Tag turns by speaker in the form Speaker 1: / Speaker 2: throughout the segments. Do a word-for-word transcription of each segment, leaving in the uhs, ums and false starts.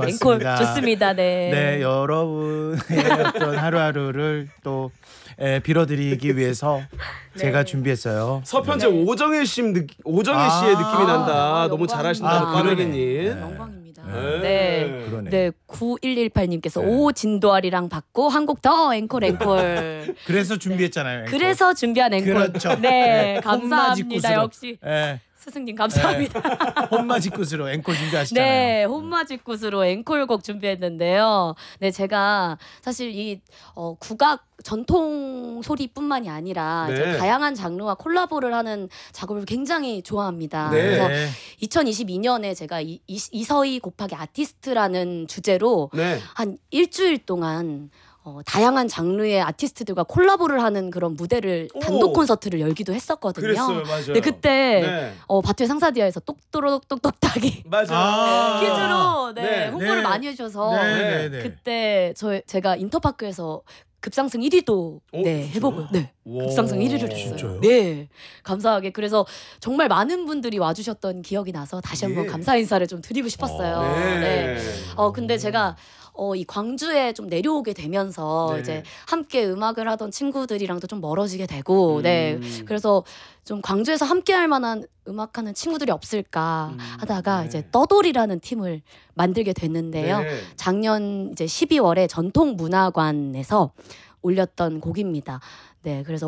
Speaker 1: 앵콜
Speaker 2: 맞습니다.
Speaker 1: 좋습니다. 네.
Speaker 2: 네, 여러분의 어떤 하루하루를 또 에, 빌어드리기 위해서
Speaker 1: 네.
Speaker 2: 제가 준비했어요.
Speaker 3: 서편제
Speaker 1: 네.
Speaker 3: 오정혜 씨 느, 오정혜
Speaker 2: 아,
Speaker 3: 씨의 느낌이 난다.
Speaker 1: 아,
Speaker 3: 너무
Speaker 1: 영광입니다.
Speaker 3: 잘하신다.
Speaker 2: 아, 그러네.
Speaker 3: 그러겠니?
Speaker 2: 네.
Speaker 1: 영광입니다.
Speaker 3: 네.
Speaker 1: 네.
Speaker 2: 그러네.
Speaker 1: 네, 구일일팔님께서
Speaker 2: 네.
Speaker 1: 오 진도아리랑 받고 한 곡 더 앵콜 앵콜.
Speaker 2: 그래서 준비했잖아요. 앵콜.
Speaker 1: 그래서 준비한 앵콜.
Speaker 2: 그렇죠.
Speaker 1: 네,
Speaker 2: 네.
Speaker 1: 감사합니다.
Speaker 2: 홈마지굿으로.
Speaker 1: 역시
Speaker 2: 예.
Speaker 1: 스승님 감사합니다.
Speaker 2: 홈마지굿으로 앵콜 준비하시잖아요.
Speaker 1: 네, 홈마지굿으로 앵콜곡 준비했는데요. 네, 제가 사실 이 어, 국악 전통 소리뿐만이 아니라
Speaker 3: 네.
Speaker 1: 이제 다양한 장르와 콜라보를 하는 작업을 굉장히 좋아합니다.
Speaker 3: 네.
Speaker 1: 그래서 이천이십이년에 제가 이, 이, 이서희 곱하기 아티스트라는 주제로
Speaker 3: 네.
Speaker 1: 한 일주일 동안 어, 다양한 장르의 아티스트들과 콜라보를 하는 그런 무대를 단독
Speaker 3: 오.
Speaker 1: 콘서트를 열기도 했었거든요.
Speaker 3: 그랬어요, 맞아요.
Speaker 1: 네, 그때
Speaker 3: 네.
Speaker 1: 어, 바투의 상사디아에서 똑또록 똑똑딱이
Speaker 3: 맞아요.
Speaker 2: 아.
Speaker 1: 퀴즈로 네,
Speaker 3: 네.
Speaker 1: 홍보를
Speaker 2: 네.
Speaker 1: 많이 해주셔서
Speaker 2: 네, 네, 네.
Speaker 1: 그때 저 제가 인터파크에서 급상승 일 위도
Speaker 3: 오,
Speaker 1: 네
Speaker 3: 진짜요?
Speaker 1: 해보고요. 네.
Speaker 3: 와.
Speaker 1: 급상승 일 위를 했어요.
Speaker 2: 진짜요?
Speaker 1: 네, 감사하게 그래서 정말 많은 분들이 와주셨던 기억이 나서 다시 한번
Speaker 3: 예.
Speaker 1: 감사 인사를 좀 드리고 싶었어요.
Speaker 3: 네.
Speaker 1: 네. 어 근데 제가 어, 이 광주에 좀 내려오게 되면서
Speaker 3: 네.
Speaker 1: 이제 함께 음악을 하던 친구들이랑도 좀 멀어지게 되고,
Speaker 3: 음.
Speaker 1: 네. 그래서 좀 광주에서 함께 할 만한 음악하는 친구들이 없을까
Speaker 3: 음.
Speaker 1: 하다가
Speaker 3: 네.
Speaker 1: 이제 떠돌이라는 팀을 만들게 됐는데요.
Speaker 3: 네.
Speaker 1: 작년 이제 십이월에 전통문화관에서 올렸던 곡입니다. 네, 그래서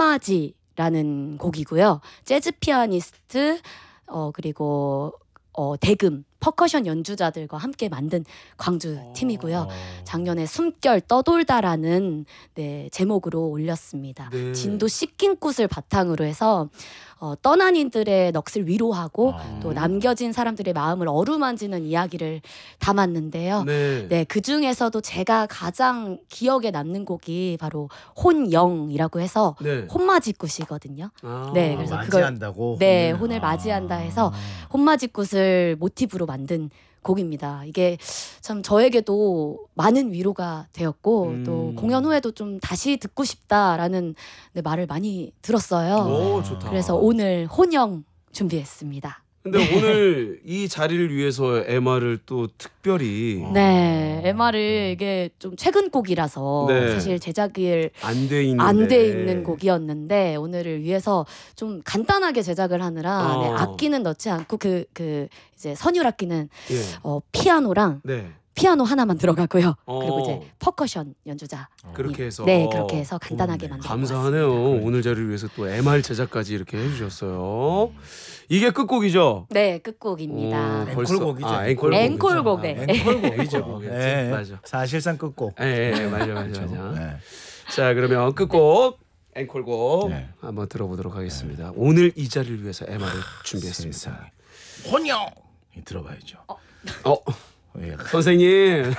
Speaker 1: 혼마지라는 곡이고요. 재즈 피아니스트 어 그리고 어 대금 퍼커션 연주자들과 함께 만든 광주 팀이고요. 작년에 숨결 떠돌다라는 네, 제목으로 올렸습니다.
Speaker 3: 네.
Speaker 1: 진도 씻긴 꽃을 바탕으로 해서 어, 떠난 이들의 넋을 위로하고
Speaker 2: 아.
Speaker 1: 또 남겨진 사람들의 마음을 어루만지는 이야기를 담았는데요.
Speaker 3: 네.
Speaker 1: 네, 그 중에서도 제가 가장 기억에 남는 곡이 바로 혼영이라고 해서
Speaker 3: 네.
Speaker 1: 혼마지굿이거든요.
Speaker 3: 아.
Speaker 1: 네, 그래서 그걸-
Speaker 2: 맞이한다고.
Speaker 1: 네,
Speaker 2: 혼을.
Speaker 1: 혼을
Speaker 2: 아.
Speaker 1: 맞이한다 해서 혼마지굿을 모티브로 만든 곡입니다. 이게 참 저에게도 많은 위로가 되었고
Speaker 3: 음.
Speaker 1: 또 공연 후에도 좀 다시 듣고 싶다라는 네, 말을 많이 들었어요.
Speaker 3: 오, 좋다.
Speaker 1: 그래서 오늘 혼영 준비했습니다.
Speaker 3: 근데 오늘 이 자리를 위해서 엠아를 또 특별히
Speaker 1: 네, 엠아를 이게 좀 최근 곡이라서
Speaker 3: 네.
Speaker 1: 사실 제작일
Speaker 3: 안 돼 있는
Speaker 1: 안 돼 있는 곡이었는데 오늘을 위해서 좀 간단하게 제작을 하느라
Speaker 3: 어.
Speaker 1: 네, 악기는 넣지 않고 그 그 이제 선율 악기는
Speaker 3: 예.
Speaker 1: 어, 피아노랑
Speaker 3: 네.
Speaker 1: 피아노 하나만 들어가고요.
Speaker 3: 어.
Speaker 1: 그리고 이제 퍼커션 연주자
Speaker 3: 그렇게 해서
Speaker 1: 네, 그렇게 해서 간단하게
Speaker 2: 고맙네.
Speaker 1: 만든
Speaker 3: 감사하네요. 오늘 자리를 위해서 또 엠알 제작까지 이렇게 해주셨어요. 이게 끝곡이죠?
Speaker 1: 네, 끝곡입니다.
Speaker 3: 오,
Speaker 1: 네.
Speaker 3: 벌써-
Speaker 2: 앵콜곡이죠.
Speaker 3: 아, 앵콜곡.
Speaker 1: 앵콜곡, 네.
Speaker 2: 앵콜곡이죠.
Speaker 3: 앵콜곡이었지.
Speaker 2: 네.
Speaker 3: 맞아.
Speaker 2: 사실상 끝곡.
Speaker 3: 예, 예, 예, 맞아, 맞아, 맞아.
Speaker 2: 네.
Speaker 3: 자, 그러면 끝곡 앵콜곡
Speaker 2: 네.
Speaker 3: 한번 들어보도록 하겠습니다. 오늘 이 자리를 위해서 엠알을 준비했습니다.
Speaker 2: 세상에. 혼영 들어봐야죠.
Speaker 3: 어,
Speaker 2: 예,
Speaker 3: 선생님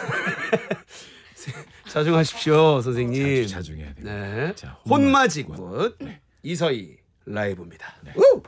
Speaker 3: 자중하십시오, 선생님.
Speaker 2: 자주 자중해야 돼요.
Speaker 3: 네,
Speaker 2: 자,
Speaker 3: 혼마지굿 이서희 라이브입니다.
Speaker 2: 네.
Speaker 3: 우!